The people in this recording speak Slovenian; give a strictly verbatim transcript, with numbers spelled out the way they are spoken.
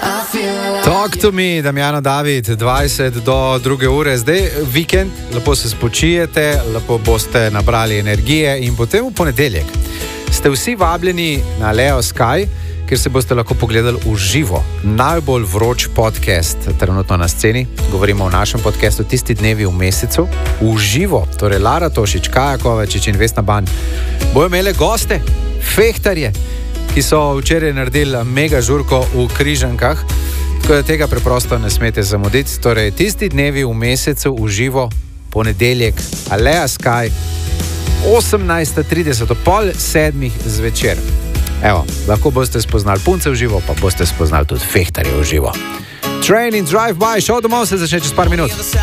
Talk to me, Damjano David, dvajset do druge ure, zdaj vikend, lepo se spočijete, lepo boste nabrali energije in potem v ponedeljek ste vsi vabljeni na Leo Sky, kjer se boste lahko pogledali v živo. Najbolj vroč podcast trenutno na sceni, govorimo o našem podcastu Tisti dnevi v mesecu, v živo, torej Lara Tošič, Kaja Kovačič in Vesna Ban bojo imele goste, fehtarje, ki so včeraj naredili mega žurko v Križankah. Tako da tega preprosto ne smete zamuditi. Torej, Tisti dnevi v mesecu v živo, ponedeljek, Leo Sky, osemnajsta trideset, ob pol sedmih zvečer. Evo, lahko boste spoznali punce v živo, pa boste spoznali tudi fehtarje v živo. Train in Drive By, šov domov se začne čez par minut.